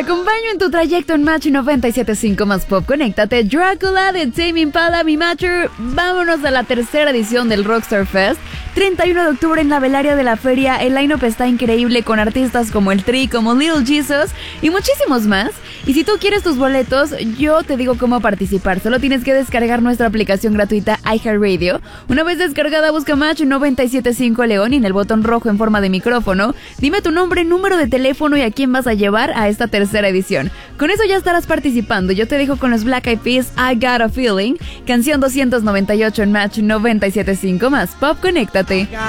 acompaño en tu trayecto en Match 97.5 más Pop. Conéctate, Drácula de Tame Impala, mi matcher. Vámonos a la tercera edición del Rockstar Fest. 31 de octubre en la velaria de la feria. El line-up está increíble con artistas como El Tri, como Little Jesus y muchísimos más. Y si tú quieres tus boletos, yo te digo cómo participar. Solo tienes que descargar nuestra aplicación gratuita iHeartRadio. Una vez descargada, busca Match 97.5 León y en el botón rojo en forma de micrófono, dime tu nombre, número de teléfono y a quién vas a llevar a esta tercera edición. Con eso ya estarás participando. Yo te dejo con los Black Eyed Peas, I Got a Feeling, canción 298 en Match 97.5 más Pop. Conéctate.